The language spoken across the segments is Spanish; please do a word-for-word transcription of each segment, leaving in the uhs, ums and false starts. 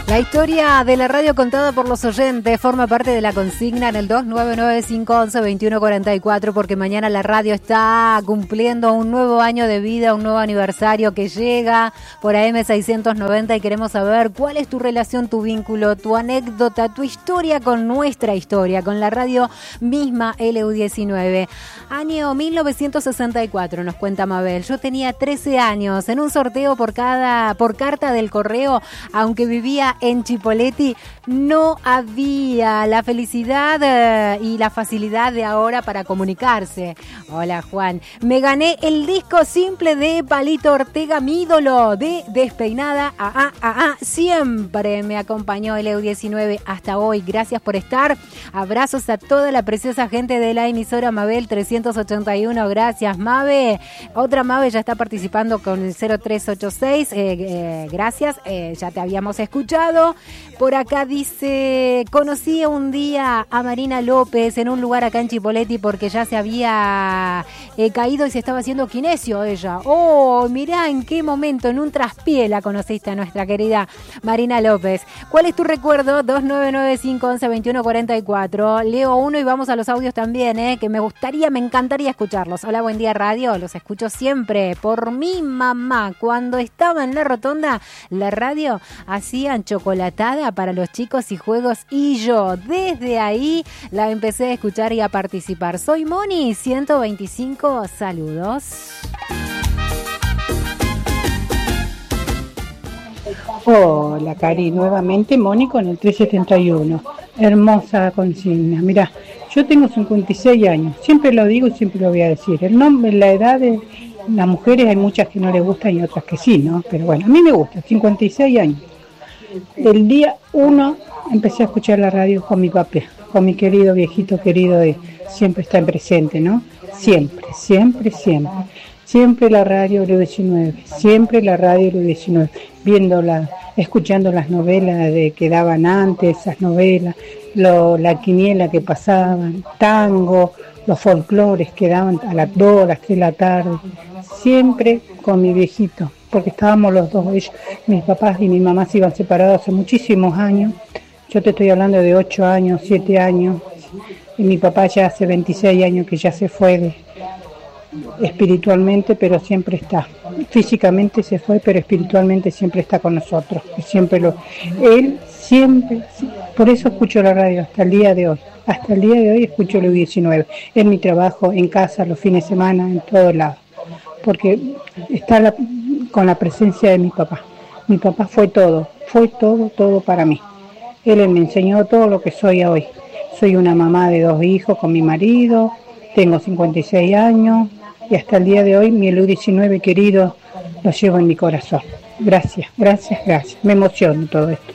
La historia de la radio contada por los oyentes forma parte de la consigna en el dos nueve nueve cinco once veintiuno cuarenta y cuatro, porque mañana la radio está cumpliendo un nuevo año de vida, un nuevo aniversario que llega por A M seiscientos noventa y queremos saber cuál es tu relación, tu vínculo, tu anécdota, tu historia con nuestra historia, con la radio misma L U diecinueve. Año mil novecientos sesenta y cuatro, nos cuenta Mabel. Yo tenía trece años, en un sorteo por cada por carta del correo, aunque vivía en Chipoleti, no había la felicidad eh, y la facilidad de ahora para comunicarse. Hola, Juan. Me gané el disco simple de Palito Ortega, mi ídolo, de Despeinada. Ah, ah, ah, ah. Siempre me acompañó el E U diecinueve hasta hoy. Gracias por estar. Abrazos a toda la preciosa gente de la emisora Mabel trescientos ochenta y uno. Gracias, Mabe. Otra Mabe ya está participando con el cero tres ocho seis. Eh, eh, gracias. Eh, ya te habíamos escuchado. Por acá dice, conocí un día a Marina López en un lugar acá en Chipoleti porque ya se había eh, caído y se estaba haciendo kinesio ella. Oh, mirá en qué momento, en un traspié la conociste a nuestra querida Marina López. ¿Cuál es tu recuerdo? dos nueve nueve cinco once veintiuno cuarenta y cuatro. Leo uno y vamos a los audios también, eh, que me gustaría, me encantaría escucharlos. Hola, buen día radio, los escucho siempre por mi mamá. Cuando estaba en la rotonda, la radio hacían chocolatada para los chicos y juegos y yo desde ahí la empecé a escuchar y a participar. Soy Moni ciento veinticinco, saludos. Hola, Cari, nuevamente Moni con el trescientos setenta y uno. Hermosa consigna. Mirá, yo tengo cincuenta y seis años, siempre lo digo y siempre lo voy a decir. El nombre, la edad de las mujeres hay muchas que no les gustan y otras que sí, ¿no? Pero bueno, a mí me gusta, cincuenta y seis años. El día uno empecé a escuchar la radio con mi papá, con mi querido viejito querido, de siempre está presente, ¿no? Siempre, siempre, siempre. Siempre la radio L U diecinueve, siempre la radio L U diecinueve, viéndola, escuchando las novelas de que daban antes, esas novelas, lo, la quiniela que pasaban, tango, los folclores que daban a las dos, a las tres de la tarde, siempre con mi viejito, porque estábamos los dos, ellos, mis papás y mi mamá se iban separados hace muchísimos años. Yo te estoy hablando de ocho años, siete años, y mi papá ya hace veintiséis años que ya se fue de, espiritualmente, pero siempre está. Físicamente se fue, pero espiritualmente siempre está con nosotros. Y siempre lo, él siempre, por eso escucho la radio hasta el día de hoy. Hasta el día de hoy escucho el diecinueve. En mi trabajo, en casa, los fines de semana, en todos lados. Porque está la, con la presencia de mi papá. Mi papá fue todo, fue todo, todo para mí. Él me enseñó todo lo que soy hoy. Soy una mamá de dos hijos con mi marido, tengo cincuenta y seis años y hasta el día de hoy mi L U diecinueve querido lo llevo en mi corazón. Gracias, gracias, gracias. Me emociono todo esto.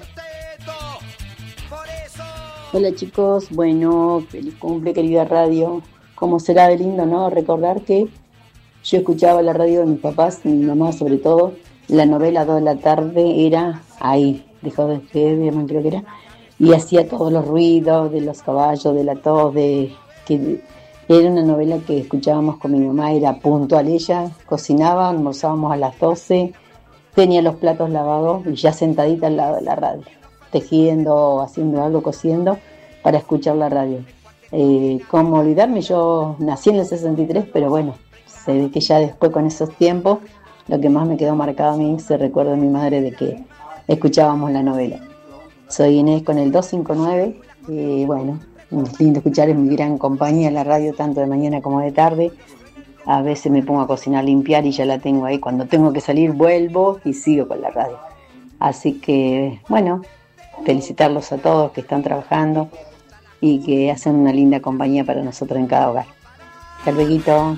Hola chicos, bueno, feliz cumple querida radio. Como será de lindo, ¿no? Recordar que yo escuchaba la radio de mis papás, mi mamá sobre todo, la novela dos de la tarde era ahí, dejó de escribir, creo que era, y hacía todos los ruidos de los caballos, de la tos, de que era una novela que escuchábamos con mi mamá, era puntual, ella cocinaba, almorzábamos a las doce, tenía los platos lavados y ya sentadita al lado de la radio, tejiendo, haciendo algo, cosiendo, para escuchar la radio. Eh, ¿Cómo olvidarme? Yo nací en el sesenta y tres, pero bueno, se ve que ya después con esos tiempos, lo que más me quedó marcado a mí se recuerda de mi madre de que escuchábamos la novela. Soy Inés con el doscientos cincuenta y nueve y bueno, es lindo escuchar en mi gran compañía la radio tanto de mañana como de tarde. A veces me pongo a cocinar, limpiar y ya la tengo ahí. Cuando tengo que salir vuelvo y sigo con la radio. Así que bueno, felicitarlos a todos que están trabajando y que hacen una linda compañía para nosotros en cada hogar. Hasta luego.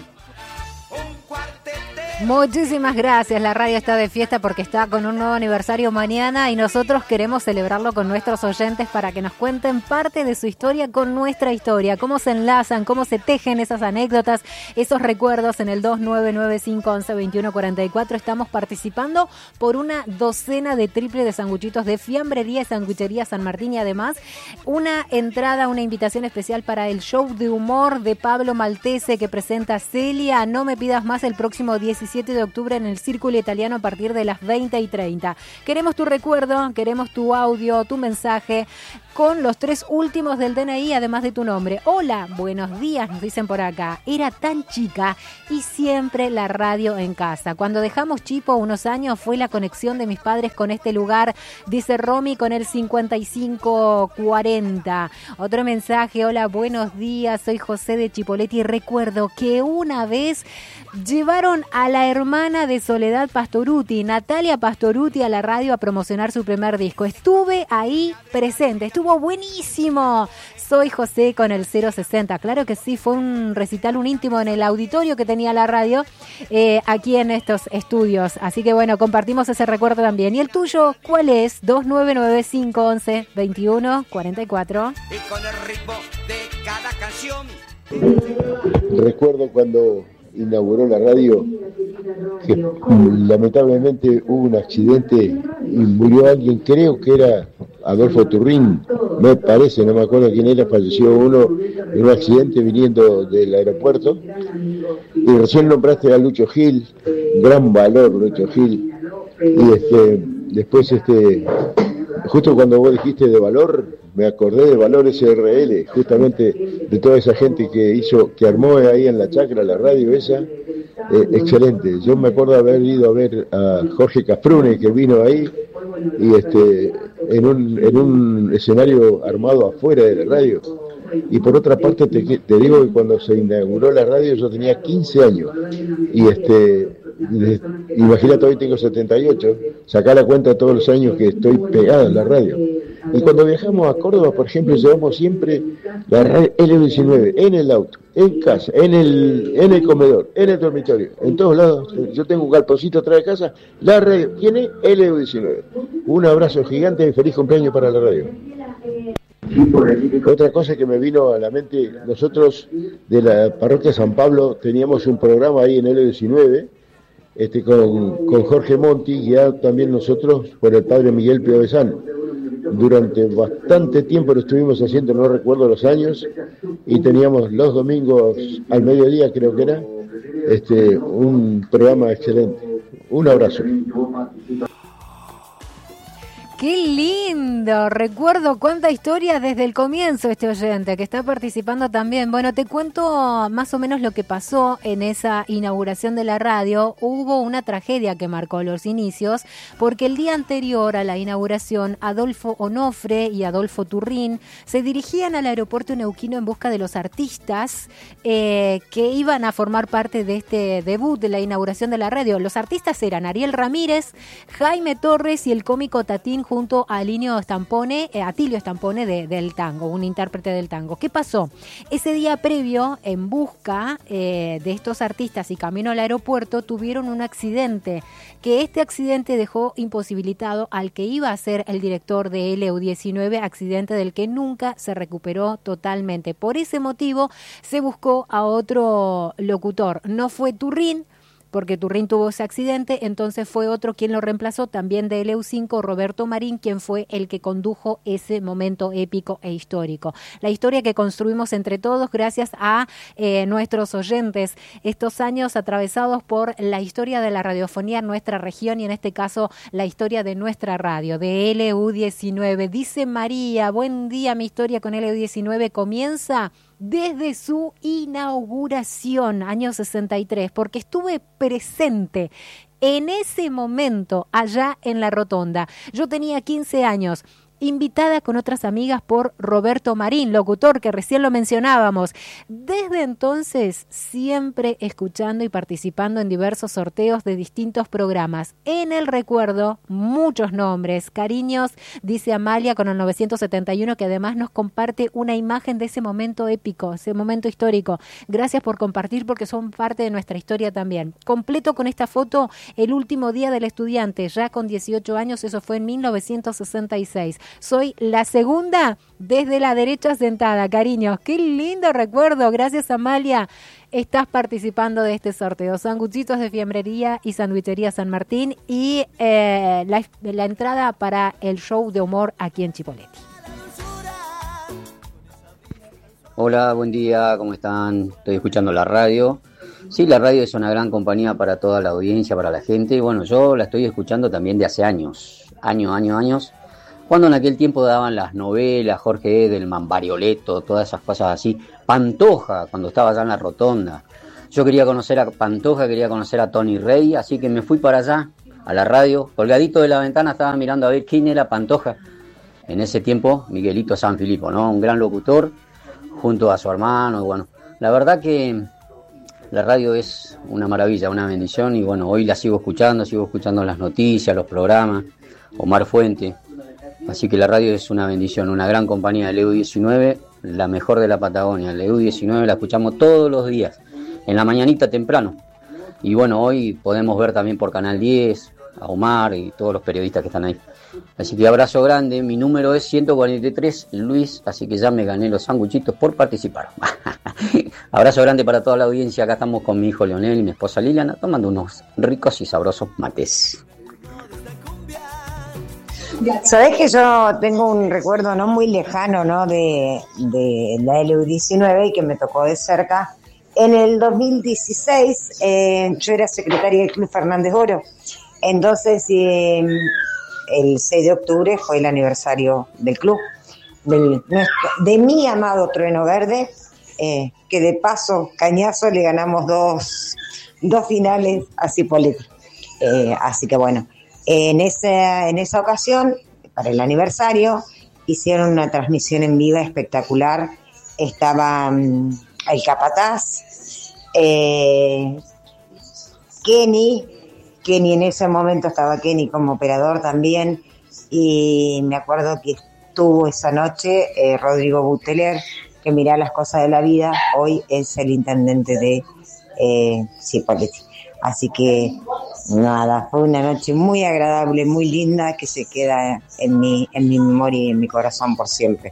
Muchísimas gracias, la radio está de fiesta porque está con un nuevo aniversario mañana y nosotros queremos celebrarlo con nuestros oyentes para que nos cuenten parte de su historia con nuestra historia, cómo se enlazan, cómo se tejen esas anécdotas, esos recuerdos en el dos nueve nueve cinco once veintiuno cuarenta y cuatro. Estamos participando por una docena de triple de sanguchitos de Fiambrería y Sanguchería San Martín y además una entrada, una invitación especial para el show de humor de Pablo Maltese que presenta Celia, No me pidas más, el próximo diecisiete diecisiete de octubre en el Círculo Italiano a partir de las veinte y treinta. Queremos tu recuerdo, queremos tu audio, tu mensaje con los tres últimos del D N I, además de tu nombre. Hola, buenos días, nos dicen por acá. Era tan chica y siempre la radio en casa. Cuando dejamos Chipo unos años fue la conexión de mis padres con este lugar, dice Romy con el cincuenta y cinco cuarenta. Otro mensaje, hola, buenos días, soy José de Chipoleti y recuerdo que una vez llevaron a la hermana de Soledad Pastoruti, Natalia Pastoruti, a la radio a promocionar su primer disco. Estuve ahí presente, estuvo buenísimo. Soy José con el cero sesenta. Claro que sí, fue un recital, un íntimo en el auditorio que tenía la radio eh, aquí en estos estudios. Así que bueno, compartimos ese recuerdo también. ¿Y el tuyo cuál es? dos nueve nueve cinco once veintiuno cuarenta y cuatro. Y con el ritmo de cada canción. Recuerdo cuando inauguró la radio que lamentablemente hubo un accidente y murió alguien, creo que era Adolfo Turrín, me parece, no me acuerdo quién era, falleció uno en un accidente viniendo del aeropuerto. Y recién nombraste a Lucho Gil, gran valor Lucho Gil, y este después este justo cuando vos dijiste de Valor, me acordé de Valor S R L, justamente de toda esa gente que hizo, que armó ahí en la chacra la radio esa, eh, excelente. Yo me acuerdo haber ido a ver a Jorge Casprune, que vino ahí, y este en un, en un escenario armado afuera de la radio. Y por otra parte te, te digo que cuando se inauguró la radio yo tenía quince años, y este de, imagínate, hoy tengo setenta y ocho, sacá la cuenta de todos los años que estoy pegado en la radio. Y cuando viajamos a Córdoba, por ejemplo, llevamos siempre la radio L diecinueve en el auto, en casa, en el en el comedor, en el dormitorio, en todos lados. Yo tengo un galponcito atrás de casa, la radio tiene L diecinueve. Un abrazo gigante y feliz cumpleaños para la radio. Otra cosa que me vino a la mente, nosotros de la parroquia San Pablo teníamos un programa ahí en L diecinueve, este, con, con Jorge Monti, guiado también nosotros por el padre Miguel Piovesan. Durante bastante tiempo lo estuvimos haciendo, no recuerdo los años, y teníamos los domingos al mediodía, creo que era, este, un programa excelente. Un abrazo. ¡Qué lindo! Recuerdo cuánta historia desde el comienzo este oyente que está participando también. Bueno, te cuento más o menos lo que pasó en esa inauguración de la radio. Hubo una tragedia que marcó los inicios porque el día anterior a la inauguración, Adolfo Onofre y Adolfo Turrín se dirigían al aeropuerto neuquino en busca de los artistas eh, que iban a formar parte de este debut de la inauguración de la radio. Los artistas eran Ariel Ramírez, Jaime Torres y el cómico Tatín, junto a Alinio Stampone, eh, Atilio Stampone de, del tango, un intérprete del tango. ¿Qué pasó? Ese día previo, en busca eh, de estos artistas y camino al aeropuerto, tuvieron un accidente, que este accidente dejó imposibilitado al que iba a ser el director de L diecinueve, accidente del que nunca se recuperó totalmente. Por ese motivo se buscó a otro locutor. No fue Turrín, porque Turrín tuvo ese accidente, entonces fue otro quien lo reemplazó, también de L U cinco, Roberto Marín, quien fue el que condujo ese momento épico e histórico. La historia que construimos entre todos gracias a eh, nuestros oyentes, estos años atravesados por la historia de la radiofonía en nuestra región y en este caso la historia de nuestra radio, de L U diecinueve. Dice María, buen día, mi historia con L U diecinueve comienza desde su inauguración, año sesenta y tres, porque estuve presente en ese momento allá en la rotonda. Yo tenía quince años, invitada con otras amigas por Roberto Marín, locutor que recién lo mencionábamos. Desde entonces, siempre escuchando y participando en diversos sorteos de distintos programas. En el recuerdo, muchos nombres, cariños, dice Amalia con el novecientos setenta y uno, que además nos comparte una imagen de ese momento épico, ese momento histórico. Gracias por compartir porque son parte de nuestra historia también. Completo con esta foto, el último día del estudiante, ya con dieciocho años, eso fue en mil novecientos sesenta y seis. Soy la segunda desde la derecha sentada, cariños. Qué lindo recuerdo. Gracias, Amalia. Estás participando de este sorteo. Sanguchitos de Fiambrería y Sandwichería San Martín y eh, la, la entrada para el show de humor aquí en Chipoleti. Hola, buen día, ¿cómo están? Estoy escuchando la radio. Sí, la radio es una gran compañía para toda la audiencia, para la gente. Y bueno, yo la estoy escuchando también de hace años, años, años, años. Cuando en aquel tiempo daban las novelas, Jorge Edelman, Barioletto, todas esas cosas así. Pantoja, cuando estaba allá en la Rotonda. Yo quería conocer a Pantoja, quería conocer a Tony Rey, así que me fui para allá, a la radio. Colgadito de la ventana estaba mirando a ver quién era Pantoja. En ese tiempo, Miguelito Sanfilippo, ¿no? Un gran locutor, junto a su hermano. Y bueno, la verdad que la radio es una maravilla, una bendición. Y bueno, hoy la sigo escuchando, sigo escuchando las noticias, los programas. Omar Fuente. Así que la radio es una bendición, una gran compañía. El E U diecinueve, la mejor de la Patagonia. El E U diecinueve la escuchamos todos los días, en la mañanita temprano. Y bueno, hoy podemos ver también por Canal diez a Omar y todos los periodistas que están ahí. Así que abrazo grande, mi número es ciento cuarenta y tres, Luis, así que ya me gané los sanguchitos por participar. Abrazo grande para toda la audiencia, acá estamos con mi hijo Leonel y mi esposa Liliana, tomando unos ricos y sabrosos mates. Sabés que yo tengo un recuerdo no muy lejano, ¿no? de, de la L U diecinueve y que me tocó de cerca. En el dos mil dieciséis eh, yo era secretaria del Club Fernández Oro. Entonces eh, el seis de octubre fue el aniversario del club, del, de mi amado Trueno Verde, eh, que de paso, cañazo, le ganamos dos, dos finales a Cipolletti. Eh, así que bueno. En esa, en esa ocasión, para el aniversario, hicieron una transmisión en vivo espectacular. Estaba um, el capataz, eh, Kenny, Kenny en ese momento estaba Kenny como operador también, y me acuerdo que estuvo esa noche eh, Rodrigo Buteler, que mirá las cosas de la vida, hoy es el intendente de eh, Cipolletti. Así que nada, fue una noche muy agradable, muy linda, que se queda en mi, en mi memoria y en mi corazón por siempre.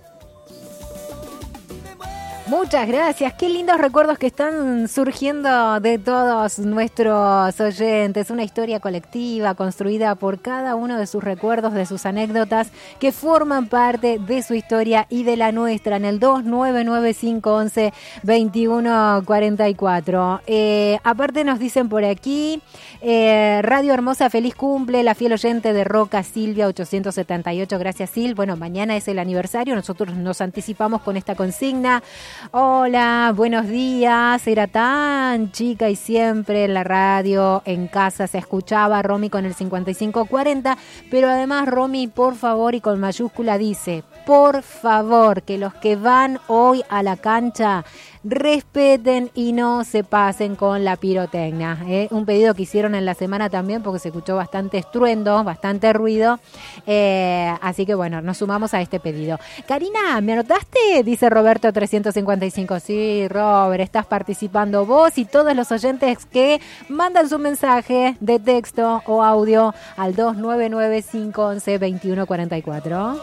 Muchas gracias, qué lindos recuerdos que están surgiendo de todos nuestros oyentes, una historia colectiva construida por cada uno de sus recuerdos, de sus anécdotas que forman parte de su historia y de la nuestra en el dos nueve nueve cinco once veintiuno cuarenta y cuatro. Eh, aparte nos dicen por aquí, eh, Radio Hermosa, feliz cumple, la fiel oyente de Roca Silvia ochocientos setenta y ocho, gracias Sil. Bueno, mañana es el aniversario, nosotros nos anticipamos con esta consigna. Hola, buenos días, era tan chica y siempre en la radio, en casa se escuchaba Romy con el cincuenta y cinco cuarenta, pero además Romy, por favor, y con mayúscula dice, por favor, que los que van hoy a la cancha respeten y no se pasen con la pirotecnia. ¿eh? Un pedido que hicieron en la semana también porque se escuchó bastante estruendo, bastante ruido. Eh, así que bueno, nos sumamos a este pedido. Karina, ¿me anotaste? Dice Roberto trescientos cincuenta y cinco. Sí, Robert, estás participando vos y todos los oyentes que mandan su mensaje de texto o audio al dos nueve nueve cinco once veintiuno cuarenta y cuatro.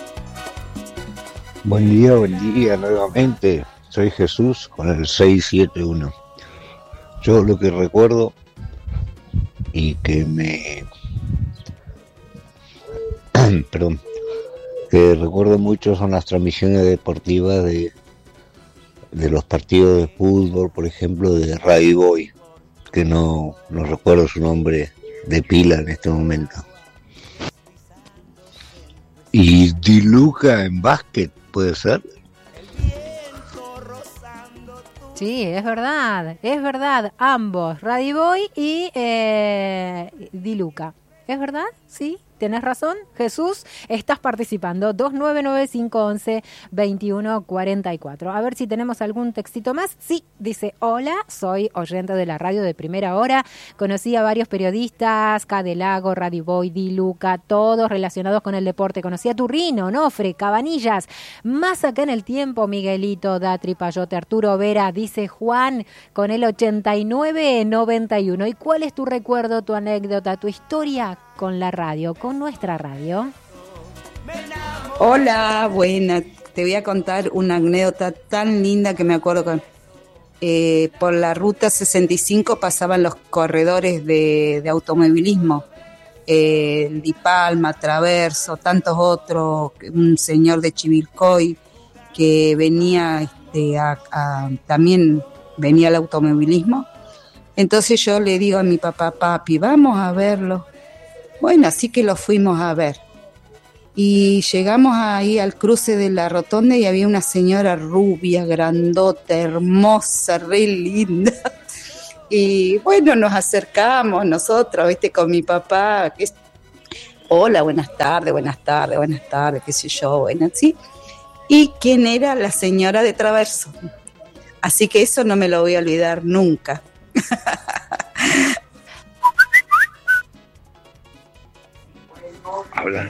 Buen día, buen día nuevamente. Soy Jesús con el seis siete uno. Yo lo que recuerdo y que me... Perdón. Que recuerdo mucho son las transmisiones deportivas de, de los partidos de fútbol, por ejemplo, de Radio Boy, que no, no recuerdo su nombre de pila en este momento. Y Di Luca en básquet, ¿puede ser? Sí, es verdad, es verdad, ambos, Radio Boy y eh, Di Luca. ¿Es verdad? Sí, tenés razón, Jesús, estás participando. dos nueve nueve cinco once veintiuno cuarenta y cuatro. A ver si tenemos algún textito más. Sí, dice, hola, soy oyente de la radio de Primera Hora. Conocí a varios periodistas, Cadelago, Radio Boy, Di Luca, todos relacionados con el deporte. Conocí a Turrino, Nofre, Cabanillas. Más acá en el tiempo, Miguelito, Datri, Payote, Arturo Vera, dice Juan, con el ochenta y nueve noventa y uno. ¿Y cuál es tu recuerdo, tu anécdota, tu historia con la radio, con nuestra radio? Hola, buena. Te voy a contar una anécdota tan linda que me acuerdo que eh, por la ruta sesenta y cinco pasaban los corredores de, de automovilismo. Eh, Di Palma, Traverso, tantos otros, un señor de Chivilcoy que venía este, a, a, también venía al automovilismo. Entonces yo le digo a mi papá, papi, vamos a verlo. Bueno, así que lo fuimos a ver. Y llegamos ahí al cruce de la rotonda y había una señora rubia, grandota, hermosa, re linda. Y bueno, nos acercamos nosotros, ¿viste? Con mi papá. Que es, hola, buenas tardes, buenas tardes, buenas tardes, qué sé yo, bueno, ¿sí? Y quién era la señora de Traverso. Así que eso no me lo voy a olvidar nunca. Habla.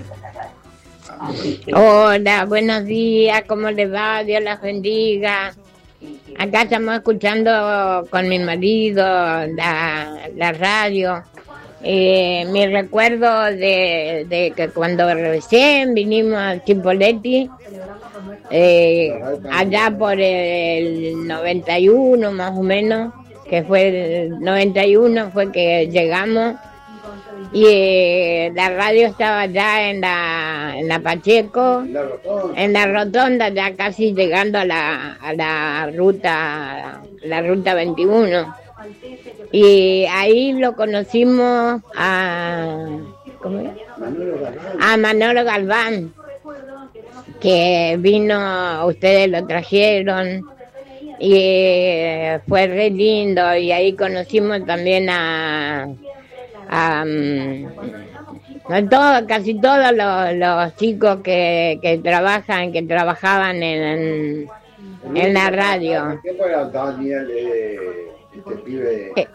Hola, buenos días, ¿cómo les va? Dios las bendiga. Acá estamos escuchando con mi marido la, la radio. Eh, mi recuerdo de, de que cuando recién vinimos a Chipoleti, eh, allá por el noventa y uno más o menos, que fue el noventa y uno fue que llegamos. Y eh, la radio estaba ya en la, en la Pacheco, en la rotonda, ya casi llegando a la, a la ruta, la ruta veintiuno. Y ahí lo conocimos a, ¿cómo es? a Manolo Galván, que vino, ustedes lo trajeron. Y eh, fue re lindo. Y ahí conocimos también a... Um, no todo, casi todos los, los chicos que, que trabajan, que trabajaban en, en la radio. ¿Qué fue Daniel, eh, este pibe? Eh,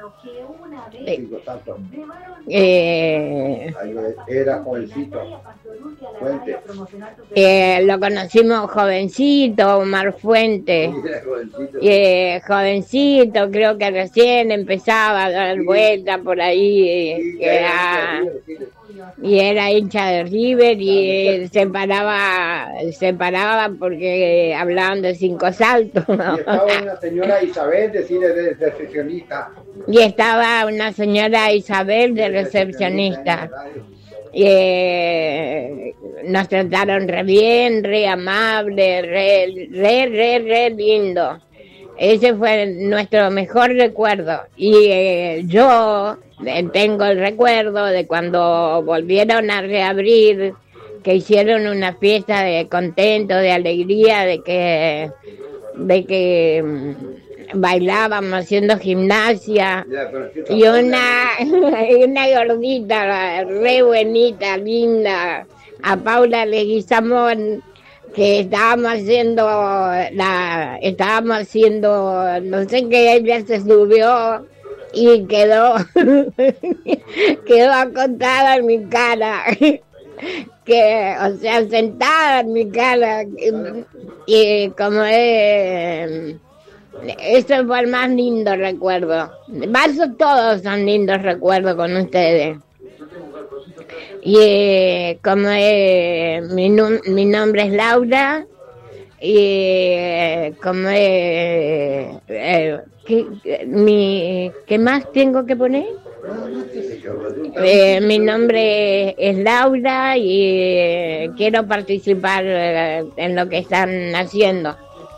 eh, Era jovencito. Fuente. Eh, lo conocimos jovencito, Omar Fuente. Eh, jovencito, creo que recién empezaba a dar vuelta por ahí. Eh, era, y era hincha de River y se paraba, se paraba porque hablaban de cinco saltos. Y estaba una señora Isabel, decir, de recepcionista. Y estaba una señora Isabel de recepcionista. Eh, nos trataron re bien, re amable, re, re, re, re lindo. Ese fue nuestro mejor recuerdo. Y eh, yo tengo el recuerdo de cuando volvieron a reabrir, que hicieron una fiesta de contento, de alegría, de que, de que bailábamos haciendo gimnasia, y una, una gordita, re buenita, linda, a Paula Leguizamón, que estábamos haciendo, la, estábamos haciendo, no sé qué, ella se subió y quedó, quedó acostada en mi cara, que, o sea, sentada en mi cara, y como es... Eso fue el más lindo recuerdo. Vasos todos son lindos recuerdos con ustedes. Y eh, como eh, mi, mi nombre es Laura, y eh, como eh, eh, ¿qué, mi, ¿qué más tengo que poner? Eh, mi nombre es Laura y eh, quiero participar eh, en lo que están haciendo.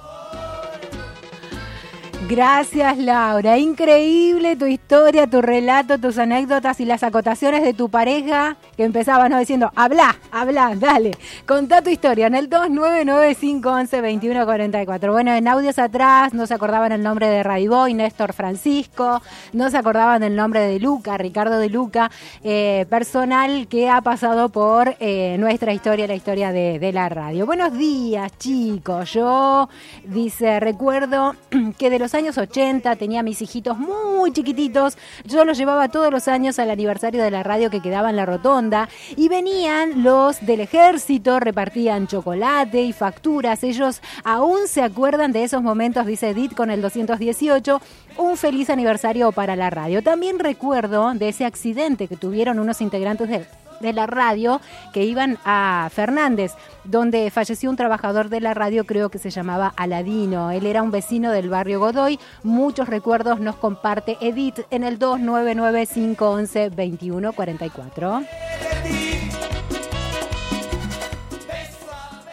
Gracias, Laura. Increíble tu historia, tu relato, tus anécdotas y las acotaciones de tu pareja que empezaba, ¿no? Diciendo, habla, habla, dale. Contá tu historia en el dos nueve nueve cinco once veintiuno cuarenta y cuatro. Bueno, en audios atrás no se acordaban el nombre de Raiboy, Néstor Francisco, no se acordaban del nombre de Luca, Ricardo de Luca, eh, personal que ha pasado por eh, nuestra historia, la historia de, de la radio. Buenos días, chicos. Yo, dice, recuerdo que de los años ochenta tenía mis hijitos muy chiquititos, yo los llevaba todos los años al aniversario de la radio que quedaba en la rotonda y venían los del ejército, repartían chocolate y facturas, ellos aún se acuerdan de esos momentos, dice Edith con el doscientos dieciocho, un feliz aniversario para la radio. También recuerdo de ese accidente que tuvieron unos integrantes de de la radio que iban a Fernández, donde falleció un trabajador de la radio, creo que se llamaba Aladino. Él era un vecino del barrio Godoy. Muchos recuerdos nos comparte Edith en el dos nueve nueve cinco once veintiuno cuarenta y cuatro.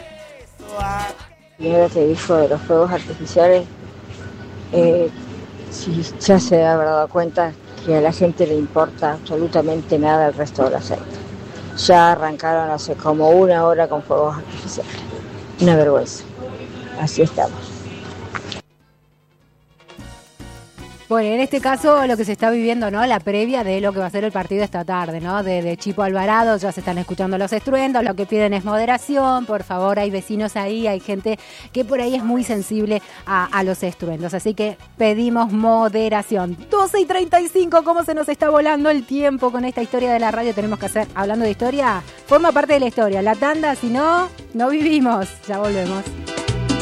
Y ahora te dijo de los fuegos artificiales, eh, si ya se habrá dado cuenta que a la gente le importa absolutamente nada el resto del aceite. Ya arrancaron hace como una hora con fuegos artificiales. Una vergüenza. Así estamos. Bueno, en este caso lo que se está viviendo, ¿no? La previa de lo que va a ser el partido esta tarde, ¿no? De, de Chipo Alvarado, ya se están escuchando los estruendos, lo que piden es moderación, por favor, hay vecinos ahí, hay gente que por ahí es muy sensible a, a los estruendos, así que pedimos moderación. doce y treinta y cinco, ¿cómo se nos está volando el tiempo con esta historia de la radio? Tenemos que hacer, hablando de historia, forma parte de la historia, la tanda, si no, no vivimos. Ya volvemos.